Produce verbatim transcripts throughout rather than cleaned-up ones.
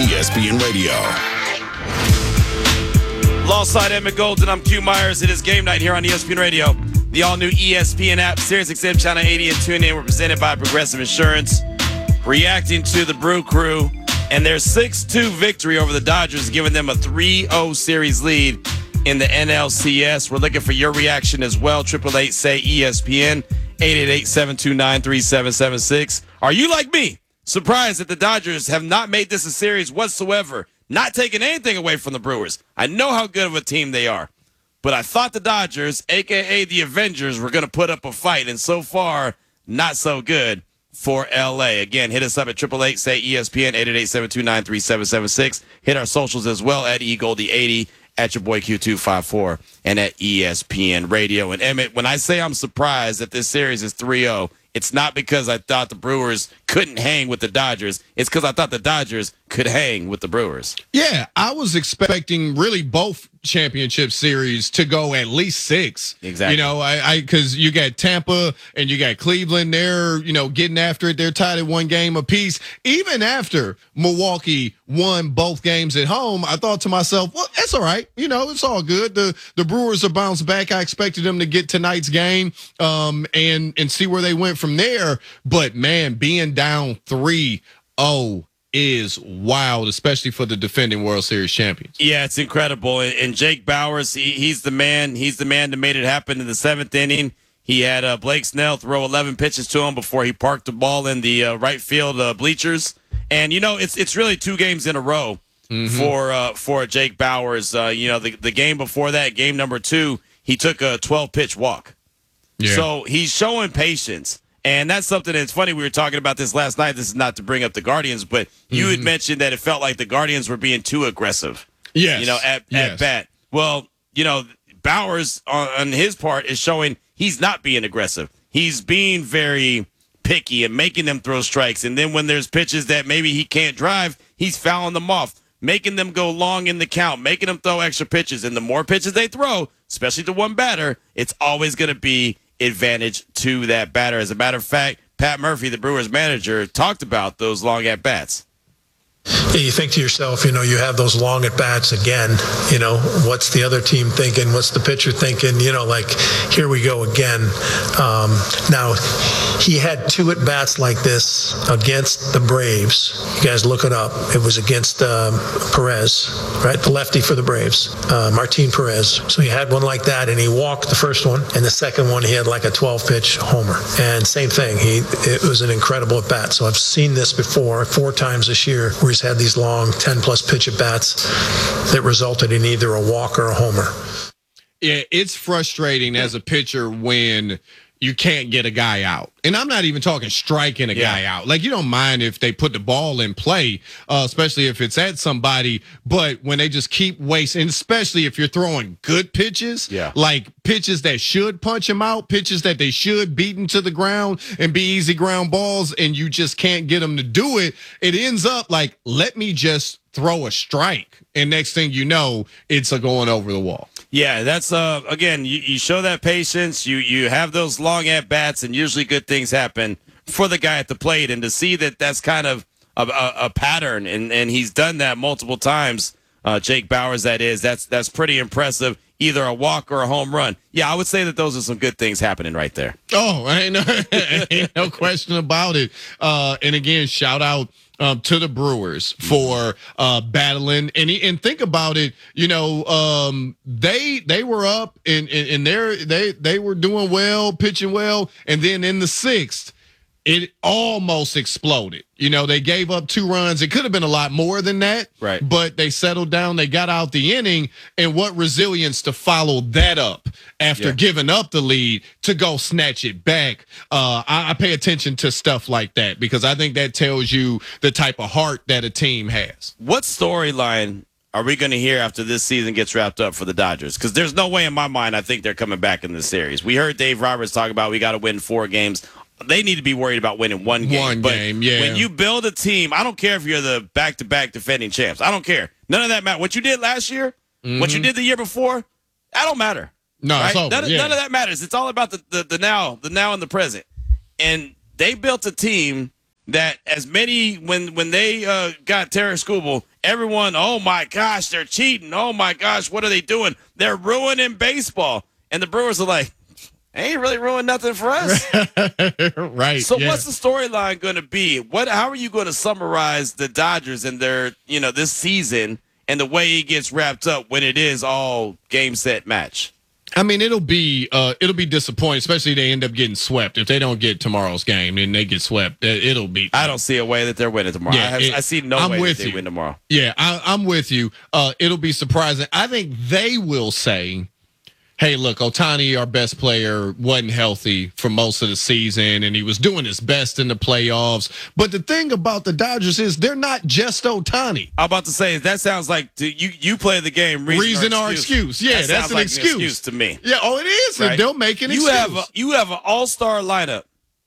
E S P N Radio. Alongside Emmett Golden, I'm Q Myers. It is game night here on E S P N Radio. The all-new E S P N app, SiriusXM Channel eighty, and TuneIn were presented by Progressive Insurance. Reacting to the Brew Crew and their six two victory over the Dodgers, giving them a three oh series lead in the N L C S. We're looking for your reaction as well. eight eight eight, say E S P N, eight eight eight, seven two nine, three seven seven six. Are you like me, surprised that the Dodgers have not made this a series whatsoever, not taking anything away from the Brewers? I know how good of a team they are, but I thought the Dodgers, a k a the Avengers, were going to put up a fight, and so far, not so good for L A. Again, hit us up at eight eight eight, say E S P N, eight eight eight, seven two nine, three seven seven six. Hit our socials as well at E Goldie eighty, at your boy Q two five four, and at E S P N Radio. And Emmett, when I say I'm surprised that this series is three oh, it's not because I thought the Brewers couldn't hang with the Dodgers. It's because I thought the Dodgers could hang with the Brewers. Yeah, I was expecting really both championship series to go at least six. Exactly. You know, I because you got Tampa and you got Cleveland. They're, you know, getting after it. They're tied at one game apiece. Even after Milwaukee won both games at home, I thought to myself, well, that's all right. You know, it's all good. The the Brewers are bounced back. I expected them to get tonight's game um, and, and see where they went from there. But, man, being down three oh is wild, especially for the defending World Series champions. Yeah, it's incredible. And Jake Bauers, he, he's the man. He's the man that made it happen in the seventh inning. He had uh, Blake Snell throw eleven pitches to him before he parked the ball in the uh, right field uh, bleachers. And, you know, it's it's really two games in a row mm-hmm. for uh, for Jake Bauers. Uh, you know, the, the game before that, game number two, he took a twelve-pitch walk. Yeah. So he's showing patience. And that's something that's funny. We were talking about this last night. This is not to bring up the Guardians, but you mm-hmm. had mentioned that it felt like the Guardians were being too aggressive. Yes. You know, at, yes. at bat. Well, you know, Bauers on, on his part is showing he's not being aggressive. He's being very picky and making them throw strikes. And then when there's pitches that maybe he can't drive, he's fouling them off, making them go long in the count, making them throw extra pitches. And the more pitches they throw, especially to one batter, it's always going to be advantage to that batter. As a matter of fact, Pat Murphy, the Brewers manager, talked about those long at-bats. Yeah, you think to yourself, you know, you have those long at-bats again, you know, what's the other team thinking? What's the pitcher thinking? You know, like, here we go again. Um, now, he had two at-bats like this against the Braves. You guys look it up. It was against um, Perez, right? The lefty for the Braves, uh, Martin Perez. So he had one like that, and he walked the first one. And the second one, he had like a twelve-pitch homer. And same thing. He It was an incredible at-bat. So I've seen this before, four times this year, where he's had these long ten-plus pitch at-bats that resulted in either a walk or a homer. Yeah, it's frustrating as a pitcher when you can't get a guy out. And I'm not even talking striking a yeah. guy out. Like, you don't mind if they put the ball in play, uh, especially if it's at somebody. But when they just keep wasting, especially if you're throwing good pitches, yeah. like pitches that should punch them out, pitches that they should beat into the ground and be easy ground balls, and you just can't get them to do it, it ends up like, let me just throw a strike. And next thing you know, it's a going over the wall. Yeah, that's, uh, again, you, you show that patience. You you have those long at-bats, and usually good things happen for the guy at the plate. And to see that that's kind of a, a, a pattern, and, and he's done that multiple times, uh, Jake Bauers, that is, that's that's pretty impressive. Either a walk or a home run. Yeah, I would say that those are some good things happening right there. Oh, ain't no, ain't no question about it. Uh, and again, shout out Um, to the Brewers for uh, battling, and and think about it. You know, um, they they were up and and, and they they they were doing well, pitching well, and then in the sixth, it almost exploded. You know, they gave up two runs. It could have been a lot more than that, right? But they settled down. They got out the inning, and what resilience to follow that up after yeah. giving up the lead to go snatch it back. Uh, I, I pay attention to stuff like that because I think that tells you the type of heart that a team has. What storyline are we going to hear after this season gets wrapped up for the Dodgers? Because there's no way in my mind I think they're coming back in this series. We heard Dave Roberts talk about we got to win four games. They need to be worried about winning one game. One but game, yeah. When you build a team, I don't care if you're the back-to-back defending champs. I don't care. None of that matters. What you did last year, mm-hmm. what you did the year before, that don't matter. No, right? it's over. None, yeah. none of that matters. It's all about the, the, the now, the now and the present. And they built a team that as many when when they uh, got Terry Skubal, everyone, oh my gosh, they're cheating. Oh my gosh, what are they doing? They're ruining baseball. And the Brewers are like, ain't really ruined nothing for us. Right. So yeah. what's the storyline going to be? What? How are you going to summarize the Dodgers and their, you know, this season and the way it gets wrapped up when it is all game, set, match? I mean, it'll be uh, it'll be disappointing, especially if they end up getting swept. If they don't get tomorrow's game and they get swept, it'll be. I don't see a way that they're winning tomorrow. Yeah, I, have, it, I see no I'm way with that they you. win tomorrow. Yeah, I, I'm with you. Uh, it'll be surprising. I think they will say, hey, look, Ohtani, our best player, wasn't healthy for most of the season, and he was doing his best in the playoffs. But the thing about the Dodgers is they're not just Ohtani. I'm about to say, that sounds like you you play the game reason, Reason or or excuse. excuse. Yeah, That that's sounds an like excuse. An excuse to me. Yeah, oh, it is. Right? And they'll make an you excuse. Have a, you have an all-star lineup.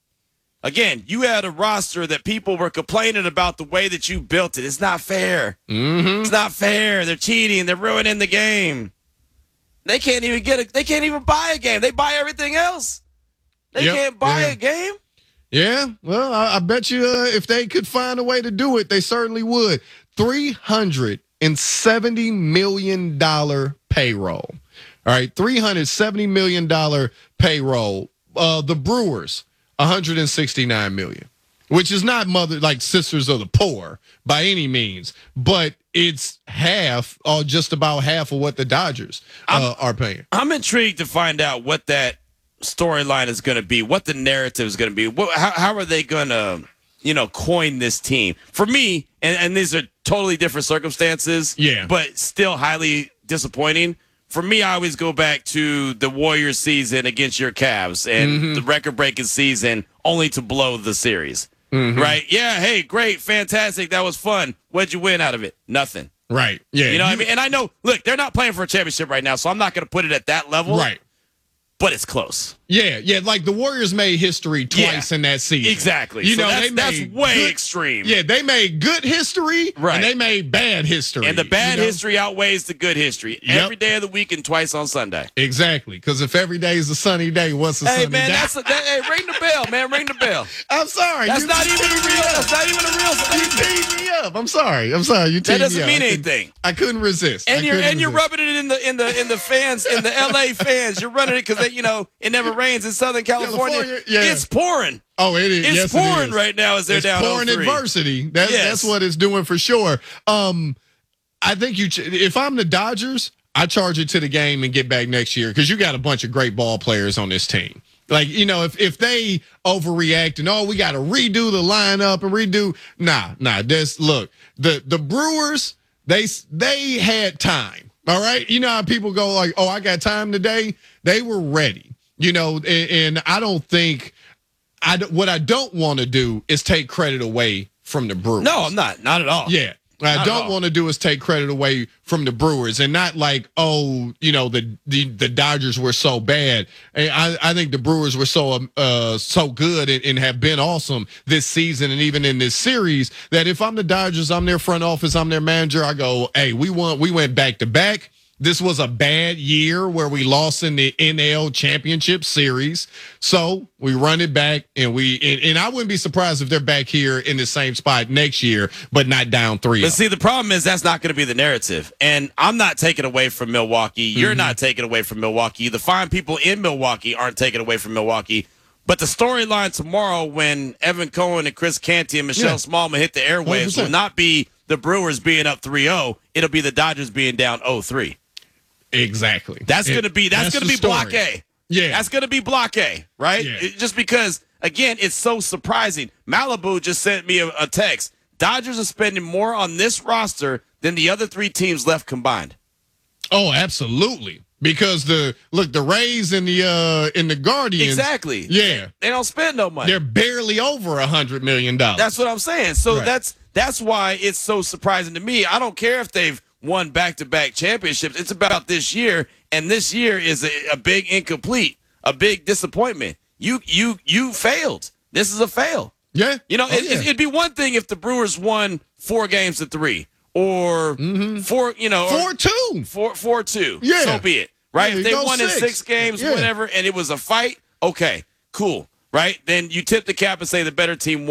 Again, you had a roster that people were complaining about the way that you built it. It's not fair. Mm-hmm. It's not fair. They're cheating. They're ruining the game. They can't even get a. They can't even buy a game. They buy everything else. They Yep, can't buy yeah. a game. Yeah, well, I, I bet you uh, if they could find a way to do it, they certainly would. three hundred seventy million dollars payroll. All right, three hundred seventy million dollars payroll. Uh, the Brewers, one hundred sixty-nine million dollars, which is not mother like sisters of the poor by any means, but it's half or just about half of what the Dodgers uh, are paying. I'm intrigued to find out what that storyline is going to be, what the narrative is going to be. What, how, how are they going to, you know, coin this team? For me, and, and these are totally different circumstances, Yeah. but still highly disappointing. For me, I always go back to the Warriors season against your Cavs and Mm-hmm. the record-breaking season only to blow the series. Mm-hmm. Right? Yeah, hey, great, fantastic, that was fun. What'd you win out of it? Nothing. Right. Yeah. You know what I mean? And I know, look, they're not playing for a championship right now, so I'm not going to put it at that level. Right. But it's close. Yeah, yeah, like the Warriors made history twice Yeah, in that season. Exactly. You So know, that's, they that's made way good- extreme. Yeah, they made good history, Right. and they made bad history. And the bad you know? history outweighs the good history. Yep. Every day of the week and twice on Sunday. Exactly, because if every day is a sunny day, what's a Hey, sunny man, day? that's a, that, hey, ring the bell, man. Ring the bell. I'm sorry. That's you not even a teed me real. up. That's not even a real You statement. teed me up. I'm sorry. I'm sorry. You teed That doesn't me up. mean I couldn't- anything. I couldn't resist. And I you're couldn't and you're resist. rubbing it in the in the in the fans in the L A fans. You're running it because you know it never rains in Southern California. California, yeah. It's pouring. Oh, it is. It's yes, it pouring is. right now as they're It's down pouring oh three. adversity. That's Yes. that's what it's doing for sure. Um, I think you. ch- If I'm the Dodgers, I charge it to the game and get back next year because you got a bunch of great ball players on this team. Like, you know, if if they overreact and oh, we got to redo the lineup and redo, nah, nah. This look the the Brewers they they had time. All right, you know how people go like, oh, I got time today. They were ready. You know, and, and I don't think. I d- what I don't want to do is take credit away from the Brewers. No, I'm not. Not at all. Yeah. What I Not at don't all. want to do is take credit away from the Brewers and not like, oh, you know, the the, the Dodgers were so bad. And I, I think the Brewers were so um, uh so good and, and have been awesome this season and even in this series that if I'm the Dodgers, I'm their front office, I'm their manager, I go, hey, we won, we went back to back. This was a bad year where we lost in the N L Championship Series. So we run it back, and we and, and I wouldn't be surprised if they're back here in the same spot next year, but not down three. But see, the problem is that's not going to be the narrative. And I'm not taking away from Milwaukee. You're Mm-hmm. not taking away from Milwaukee. The fine people in Milwaukee aren't taking away from Milwaukee. But the storyline tomorrow when Evan Cohen and Chris Canty and Michelle Yeah. Smallman hit the airwaves one hundred percent. will not be the Brewers being up three oh. It'll be the Dodgers being down oh three. Exactly. That's It- going to be that's, going to the be block story. A. Yeah. That's going to be block A, right? Yeah. It- just because, again, it's so surprising. Malibu just sent me a, a text. Dodgers are spending more on this roster than the other three teams left combined. Oh, absolutely. Because the look, the Rays and the uh and the Guardians. Exactly. Yeah. They don't spend no money. They're barely over a hundred million dollars. That's what I'm saying. So Right. that's that's why it's so surprising to me. I don't care if they've won back-to-back championships. It's about this year, and this year is a, a big incomplete, a big disappointment. You you you failed. This is a fail. Yeah. You know, Oh, it, yeah. it'd be one thing if the Brewers won four games to three, or four, you know, or four two. four four two. Yeah. So be it. Right? Yeah, if they go won in six. six games, Yeah. whatever, and it was a fight, okay, cool. Right? Then you tip the cap and say the better team won.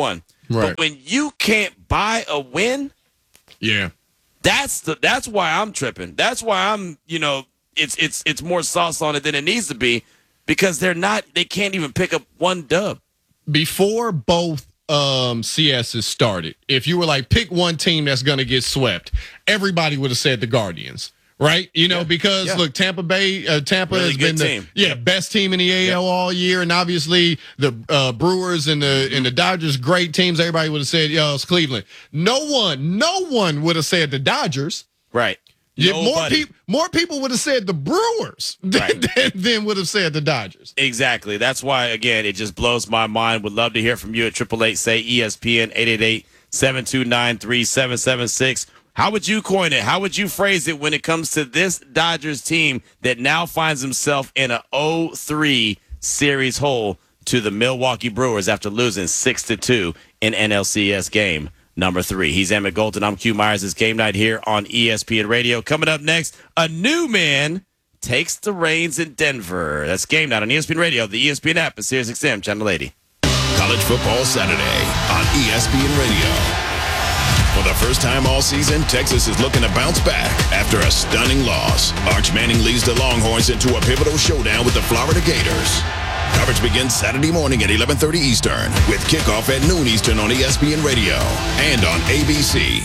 Right. But when you can't buy a win, yeah, that's the that's why I'm tripping. That's why I'm, you know, it's it's it's more sauce on it than it needs to be, because they're not they can't even pick up one dub. Before both um, C S's started, if you were like, pick one team that's going to get swept, everybody would have said the Guardians. Right, you know, yeah. because yeah. look, Tampa Bay, uh, Tampa really has been the team. yeah best team in the A L yep. all year, and obviously the uh, Brewers and the and the Dodgers, great teams. Everybody would have said, "Yo, it's Cleveland." No one, no one would have said the Dodgers. Right. Yeah, more people, more people would have said the Brewers than, right. than, than would have said the Dodgers. Exactly. That's why, again, it just blows my mind. Would love to hear from you at triple eight say E S P N eight eight eight, seven two nine, three seven seven six. How would you coin it? How would you phrase it when it comes to this Dodgers team that now finds himself in a oh three series hole to the Milwaukee Brewers after losing six to two in N L C S game number three? He's Emmett Golden. I'm Q Myers. It's Game Night here on E S P N Radio. Coming up next, a new man takes the reins in Denver. That's Game Night on E S P N Radio, the E S P N app, and Sirius X M Channel eighty. College Football Saturday on E S P N Radio. For the first time all season, Texas is looking to bounce back after a stunning loss. Arch Manning leads the Longhorns into a pivotal showdown with the Florida Gators. Coverage begins Saturday morning at eleven thirty Eastern with kickoff at noon Eastern on E S P N Radio and on A B C.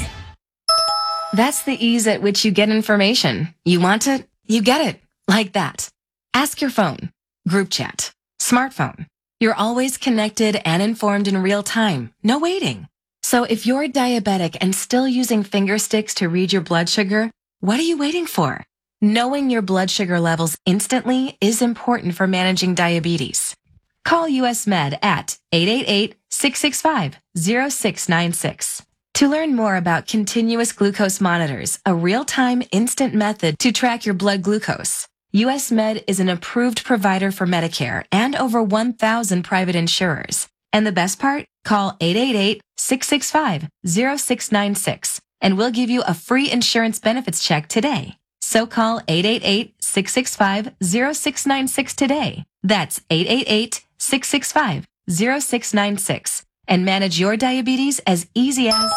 That's the ease at which you get information. You want it, you get it. Like that. Ask your phone. Group chat. Smartphone. You're always connected and informed in real time. No waiting. So if you're diabetic and still using finger sticks to read your blood sugar, what are you waiting for? Knowing your blood sugar levels instantly is important for managing diabetes. Call U S Med at eight eight eight, six six five, zero six nine six. To learn more about continuous glucose monitors, a real-time instant method to track your blood glucose, U S Med is an approved provider for Medicare and over one thousand private insurers. And the best part? Call eight eight eight, six six five, zero six nine six and we'll give you a free insurance benefits check today. So call eight eight eight, six six five, zero six nine six today. That's eight eight eight, six six five, zero six nine six and manage your diabetes as easy as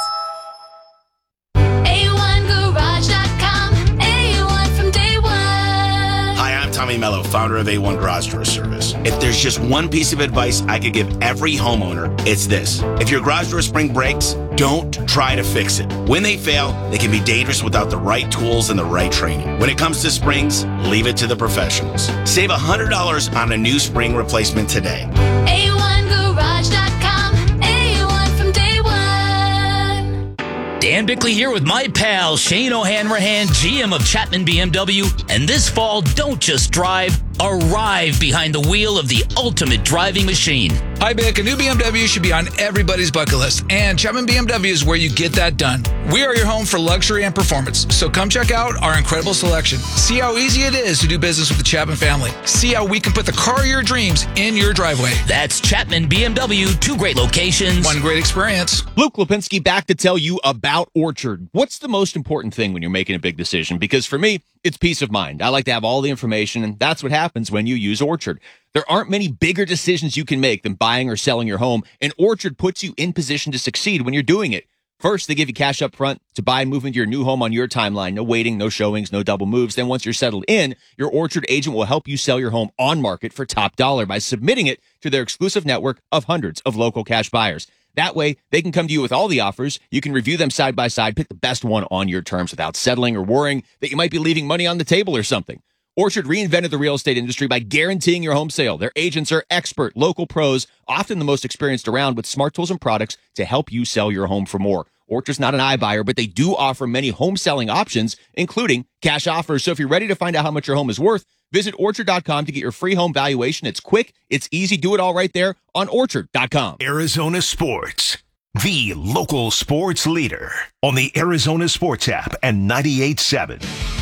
A one garage dot com. A one from day one. Hi, I'm Tommy Mello, founder of A one Garage Door Service. If there's just one piece of advice I could give every homeowner, it's this. If your garage door spring breaks, don't try to fix it. When they fail, they can be dangerous without the right tools and the right training. When it comes to springs, leave it to the professionals. Save one hundred dollars on a new spring replacement today. A one garage dot com. A one from day one. Dan Bickley here with my pal Shane O'Hanrahan, G M of Chapman B M W. And this fall, don't just drive, arrive behind the wheel of the ultimate driving machine. Hi, Bick. A new B M W should be on everybody's bucket list, and Chapman B M W is where you get that done. We are your home for luxury and performance, so come check out our incredible selection. See how easy it is to do business with the Chapman family. See how we can put the car of your dreams in your driveway. That's Chapman B M W, two great locations. One great experience. Luke Lipinski back to tell you about Orchard. What's the most important thing when you're making a big decision? Because for me, it's peace of mind. I like to have all the information, and that's what happens when you use Orchard. There aren't many bigger decisions you can make than buying or selling your home, and Orchard puts you in position to succeed when you're doing it. First, they give you cash up front to buy and move into your new home on your timeline. No waiting, no showings, no double moves. Then once you're settled in, your Orchard agent will help you sell your home on market for top dollar by submitting it to their exclusive network of hundreds of local cash buyers. That way, they can come to you with all the offers. You can review them side by side, pick the best one on your terms without settling or worrying that you might be leaving money on the table or something. Orchard reinvented the real estate industry by guaranteeing your home sale. Their agents are expert, local pros, often the most experienced around, with smart tools and products to help you sell your home for more. Orchard's not an iBuyer, but they do offer many home selling options, including cash offers. So if you're ready to find out how much your home is worth, visit orchard dot com to get your free home valuation. It's quick, it's easy, do it all right there on orchard dot com. Arizona Sports, the local sports leader on the Arizona Sports app and ninety-eight point seven.